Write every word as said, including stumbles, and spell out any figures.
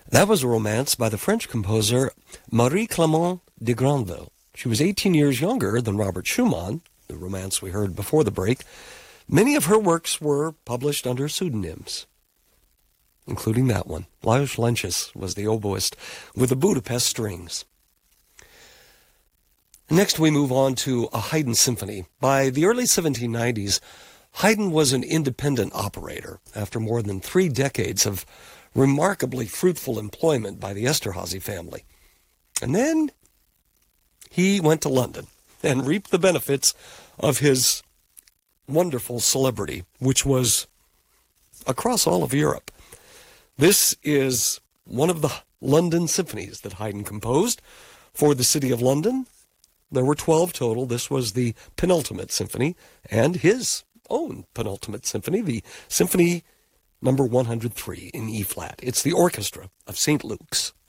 That was a romance by the French composer Marie-Clément de Granville. She was eighteen years younger than Robert Schumann, the romance we heard before the break. Many of her works were published under pseudonyms, including that one. Lajos Lenčis was the oboist with the Budapest strings. Next, we move on to a Haydn symphony. By the early seventeen nineties, Haydn was an independent operator after more than three decades of remarkably fruitful employment by the Esterházy family. And then he went to London and reaped the benefits of his wonderful celebrity, which was across all of Europe. This is one of the London symphonies that Haydn composed for the city of London. There were twelve total. This was the penultimate symphony, and his own penultimate symphony, the Symphony number one hundred three in E-flat. It's the Orchestra of Saint Luke's.